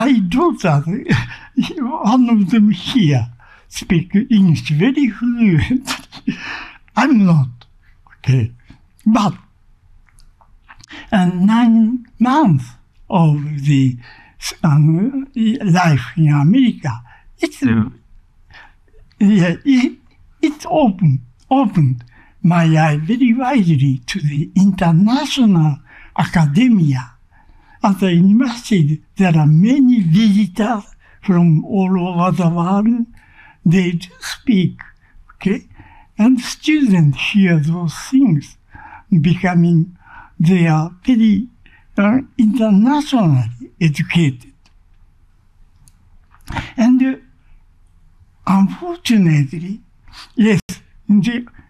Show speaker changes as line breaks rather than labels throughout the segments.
my daughter, one of them here, speak English very fluently. I'm not, okay. But 9 months of the life in America, it opened my eye very widely to the international academia. At the university, there are many visitors from all over the world. They do speak, okay? And students hear those things, becoming, they are very internationally educated. And unfortunately, yes, in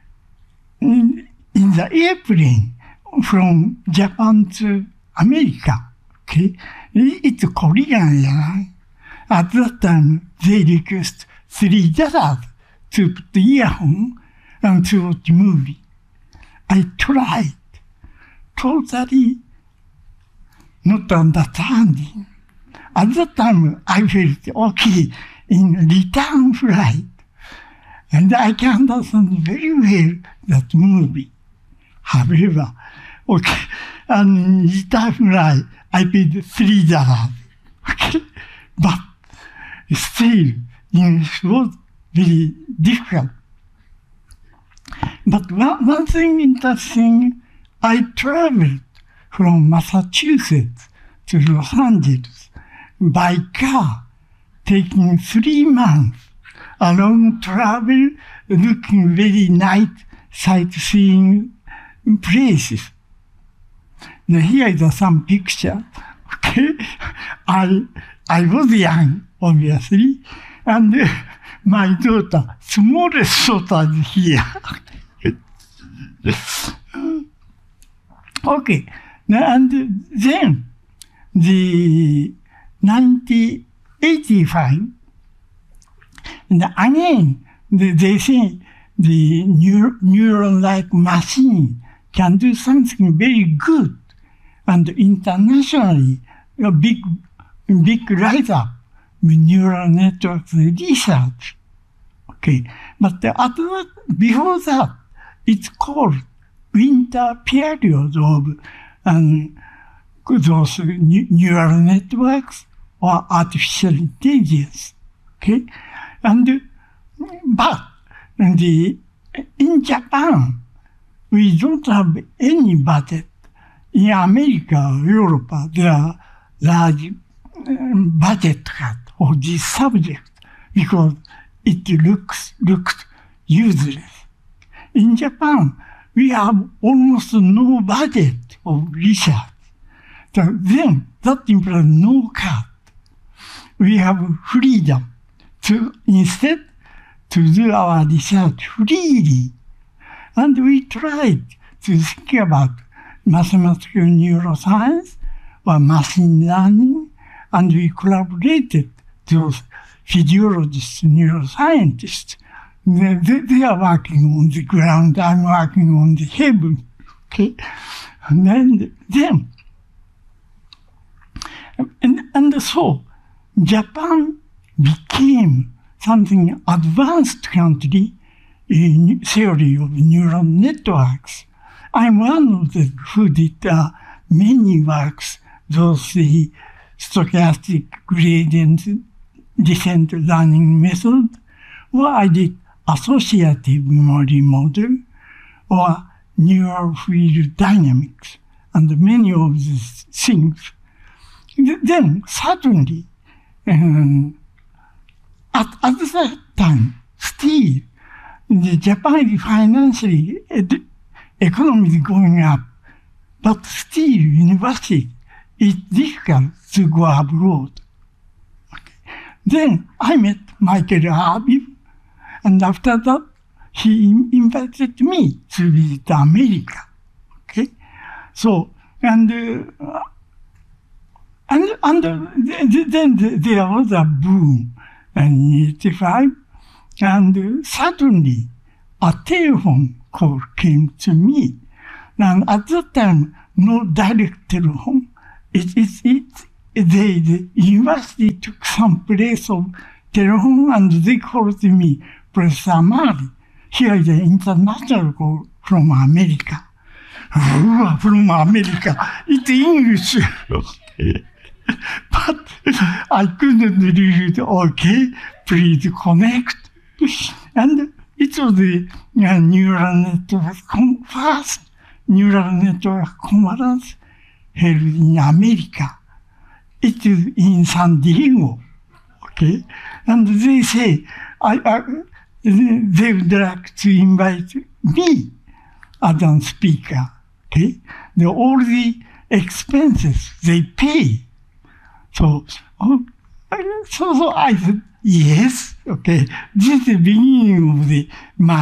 the airplane from Japan to America, okay, it's Korean. At that time, they request $3 to put the earphone and to watch the movie. I tried, totally not understanding. At that time, I felt okay in return flight, and I can understand very well that movie. However, okay, and in return flight, I paid $3. Okay, but still, English was very difficult. But one thing interesting, I traveled from Massachusetts to Los Angeles by car, taking 3 months, a long travel, looking very nice sightseeing places. Now here is some picture. Okay, I was young, obviously, and my daughter, smallest daughter, is here. Okay, and then the 1985, and again, they say the neuron-like machine can do something very good, and internationally, a big write-up with neural networks research. Okay, but before that, it's called winter period of those neural networks or artificial intelligence. Okay, but in Japan, we don't have any budget. In America or Europe, there are large budget cut for this subject because it looks useless. In Japan, we have almost no budget of research. So then that implies no cut. We have freedom to instead to do our research freely. And we tried to think about mathematical neuroscience or machine learning, and we collaborated those physiologists, neuroscientists. They are working on the ground, I'm working on the heaven. Okay? And so Japan became something advanced country in theory of neural networks. I'm one of them who did many works, those the stochastic gradient descent learning method, or I did associative memory model, or neural field dynamics, and many of these things. Then suddenly, at that time, still, Japan is financially, economy is going up, but still university is difficult to go abroad. Okay. Then I met Michael Habib, and after that, he invited me to visit America. Okay, so and then there was a boom in 1985, and suddenly a telephone call came to me. And at that time, no direct telephone. It's the university took some place of telephone and they called me Professor Amari. Here is an international call from America. From America. It's English. But I couldn't read, okay, please connect. And it was the neural network first neural network conference held in America. It is in San Diego, okay? And they say, they would like to invite me as a speaker, okay? All the expenses they pay. So I said, yes, okay. This is the beginning of the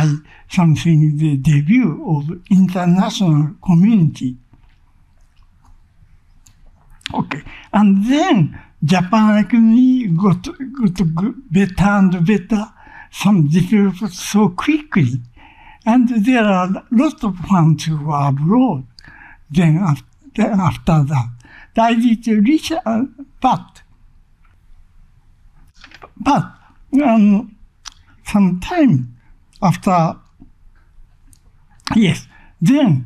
debut of international community. Okay, and then Japan economy got better and better. Some developed so quickly, and there are lots of fans who are abroad. Then after that, I did research, but some time after, yes, then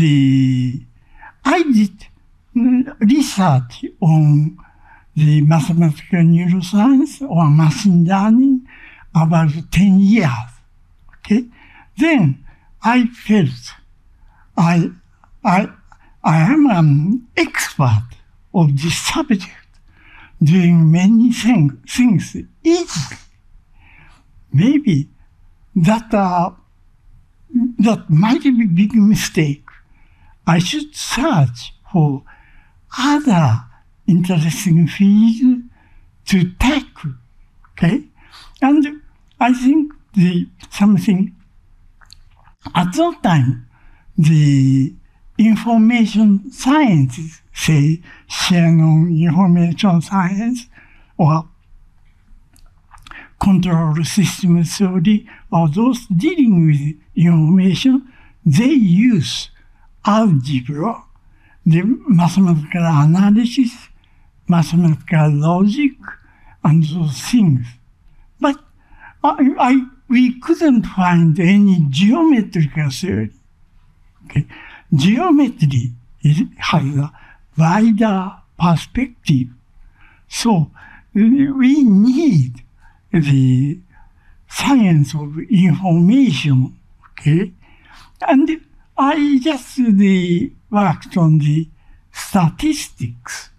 I did research on the mathematical neuroscience or machine learning about 10 years. Okay, then I felt I am an expert of this subject, doing many things easily. Maybe that might be a big mistake. I should search for other interesting fields to tackle. Okay, and I think something at that time the information sciences, say Shannon information science or control system theory, or those dealing with information, they use algebra, the mathematical analysis, mathematical logic, and those things. But we couldn't find any geometrical theory. Okay. Geometry has a wider perspective. So we need the science of information. Okay. And I just worked on the statistics.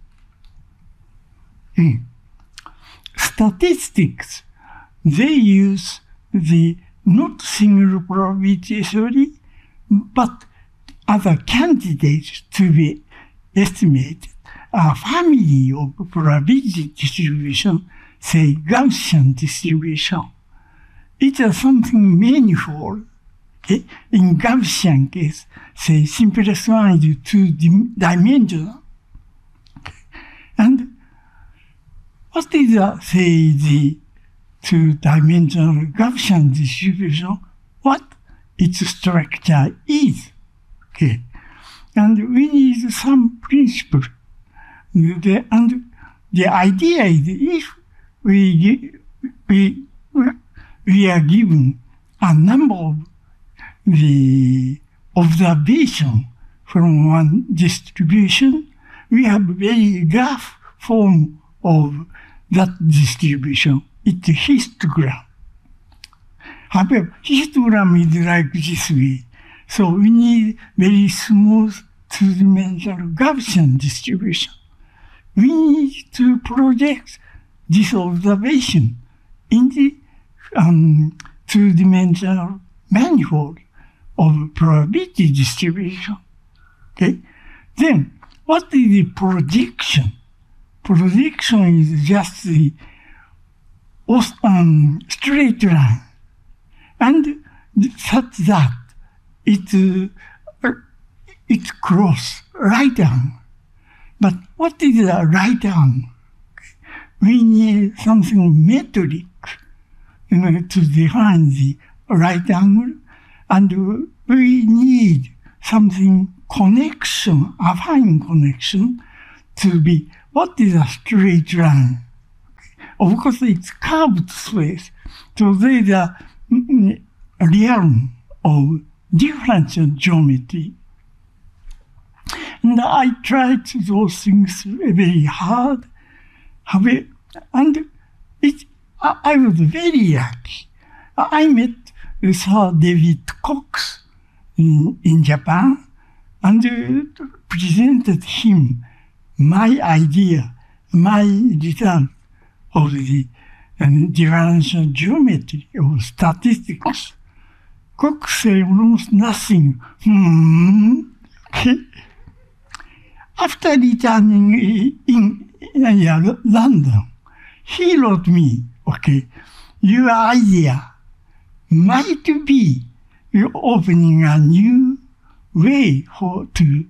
Statistics, they use the not single probability theory, but other candidates to be estimated. A family of probability distribution, say Gaussian distribution. It is something manifold. Okay? In Gaussian case, say simplest one is two-dimensional. Okay? And what is the two-dimensional Gaussian distribution? What its structure is. Okay. And we need some principle. And the idea is if we are given a number of the observation from one distribution, we have very rough form of that distribution. It's a histogram. However, histogram is like this way. So we need very smooth two-dimensional Gaussian distribution. We need to project this observation in the two-dimensional manifold of probability distribution. Okay? Then, what is the projection? Projection is just the straight line, and such that it cross right angle. But what is a right angle? We need something metric to define the right angle, and we need something connection, affine connection, to be what is a straight line? Of course, it's curved space. So there is a realm of differential geometry. And I tried those things very hard. And I was very lucky. I met Sir David Cox in Japan and presented him my idea, my result of the differential geometry of statistics. Cox said almost nothing. Okay. After returning in London, he wrote me, okay, your idea might be opening a new way to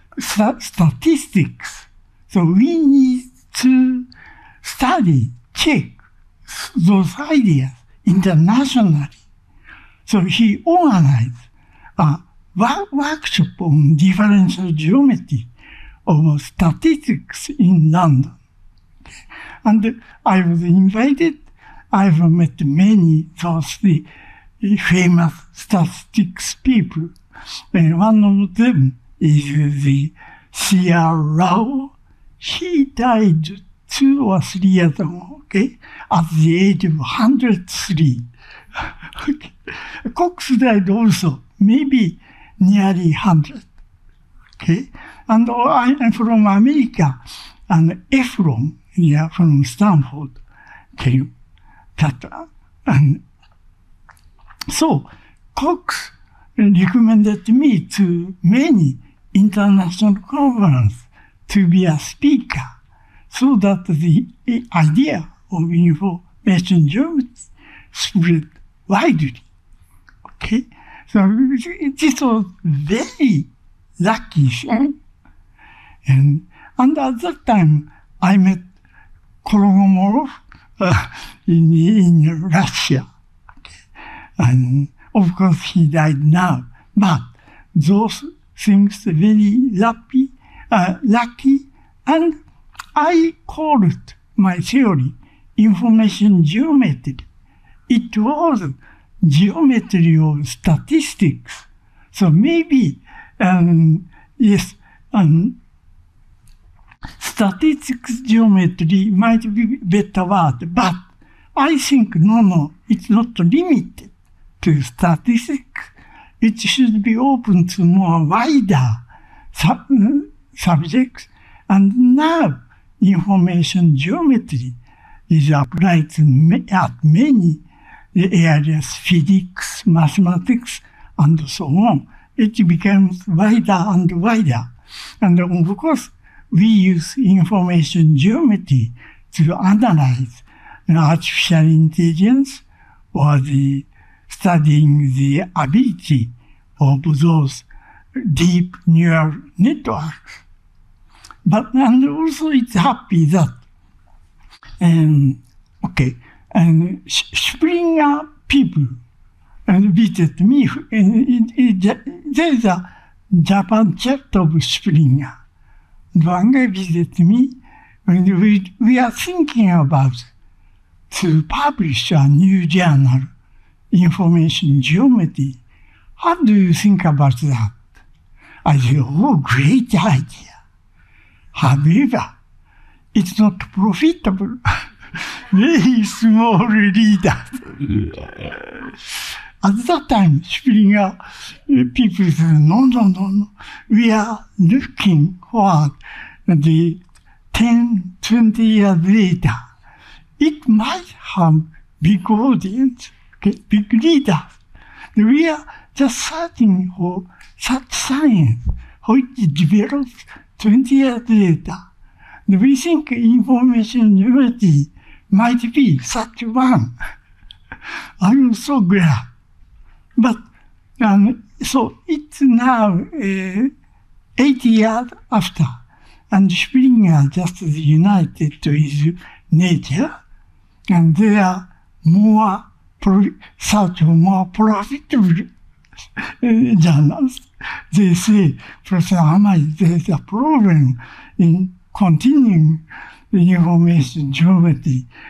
statistics. So we need to study, check those ideas internationally. So he organized a workshop on differential geometry of statistics in London. And I was invited. I've met many those famous statistics people. And one of them is the C.R. Rao. He died 2 or 3 years ago, okay, at the age of 103. Okay. Cox died also, maybe nearly 100. Okay, and I'm from America, and Ephron, from Stanford, came. And so Cox recommended me to many international conferences to be a speaker, so that the idea of information geometry spread widely. Okay, so this was very lucky thing. And at that time, I met Kolmogorov in Russia. Okay. And of course, he died now. But those things very lucky. And I called my theory information geometry. It was geometry of statistics. So maybe, yes, statistics geometry might be better word, but I think no, it's not limited to statistics. It should be open to more wider subjects. And now information geometry is applied at many areas, physics, mathematics, and so on. It becomes wider and wider. And of course, we use information geometry to analyze artificial intelligence or studying the ability of those deep neural networks. And also it's happy that, Springer people visit me. There's a Japan chapter of Springer. One guy visited me, and we are thinking about to publish a new journal, Information Geometry. How do you think about that? I said, oh, great idea. However, it's not profitable. Very small readers. At that time, Springer people said, no. We are looking for the 10, 20 years later. It might have big audience, big readers. We are just searching for such science, which develops 20 years later. We think information geometry might be such one. I'm so glad. But so it's now 80 years after, and Springer just united with Nature, and they are more profitable journals. They say, Professor Hamai, there's a problem in continuing the information geometry